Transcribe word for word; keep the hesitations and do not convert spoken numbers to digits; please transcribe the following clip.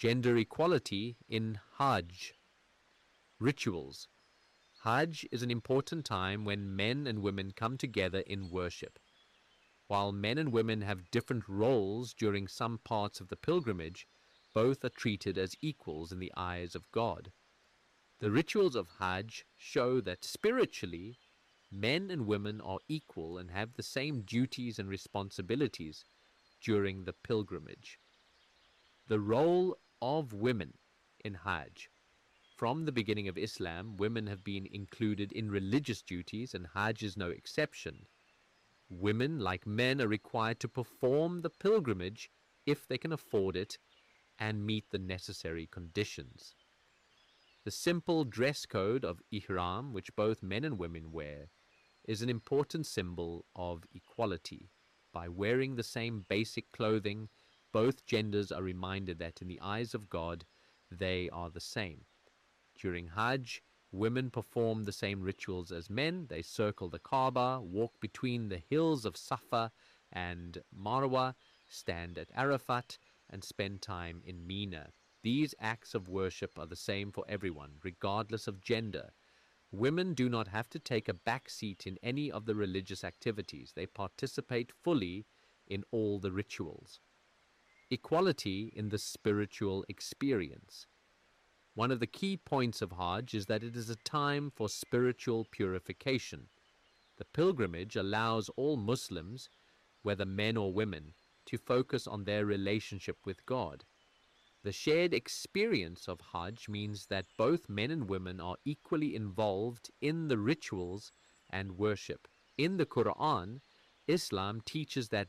Gender equality in Hajj. Rituals. Hajj is an important time when men and women come together in worship. While men and women have different roles during some parts of the pilgrimage, both are treated as equals in the eyes of God. The rituals of Hajj show that spiritually, men and women are equal and have the same duties and responsibilities during the pilgrimage. The role of women in Hajj. From the beginning of Islam, women have been included in religious duties, and Hajj is no exception. Women, like men, are required to perform the pilgrimage if they can afford it and meet the necessary conditions. The simple dress code of ihram, which both men and women wear, is an important symbol of equality. By wearing the same basic clothing, both genders are reminded that in the eyes of God, they are the same. During Hajj, women perform the same rituals as men. They circle the Kaaba, walk between the hills of Safa and Marwa, stand at Arafat, and spend time in Mina. These acts of worship are the same for everyone, regardless of gender. Women do not have to take a back seat in any of the religious activities. They participate fully in all the rituals. Equality in the spiritual experience. One of the key points of Hajj is that it is a time for spiritual purification. The pilgrimage allows all Muslims, whether men or women, to focus on their relationship with God. The shared experience of Hajj means that both men and women are equally involved in the rituals and worship. In the Quran, Islam teaches that